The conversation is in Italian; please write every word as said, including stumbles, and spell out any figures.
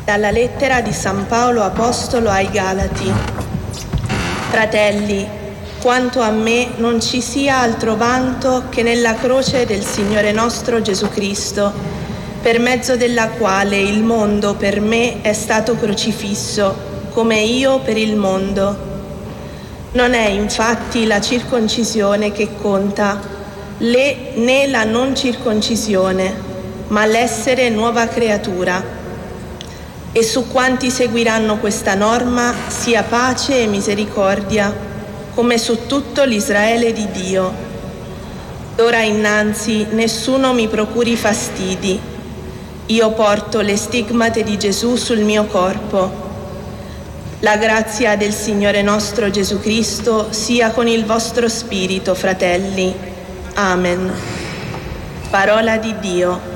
Dalla lettera di San Paolo Apostolo ai Galati. Fratelli, quanto a me non ci sia altro vanto che nella croce del Signore nostro Gesù Cristo, per mezzo della quale il mondo per me è stato crocifisso, come io per il mondo. Non è infatti la circoncisione che conta, le, né la non circoncisione, ma l'essere nuova creatura. E su quanti seguiranno questa norma sia pace e misericordia, come su tutto l'Israele di Dio. D'ora innanzi nessuno mi procuri fastidi. Io porto le stigmate di Gesù sul mio corpo. La grazia del Signore nostro Gesù Cristo sia con il vostro spirito, fratelli. Amen. Parola di Dio.